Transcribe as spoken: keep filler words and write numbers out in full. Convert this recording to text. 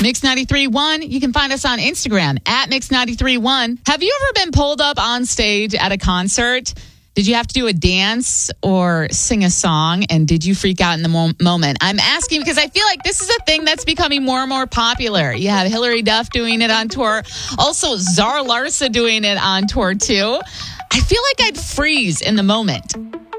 Mix ninety-three point one. You can find us on Instagram at Mix ninety-three point one. Have you ever been pulled up on stage at a concert? Did you have to do a dance or sing a song? And did you freak out in the mo- moment? I'm asking because I feel like this is a thing that's becoming more and more popular. You have Hilary Duff doing it on tour. Also, Zara Larsa doing it on tour too. I feel like I'd freeze in the moment.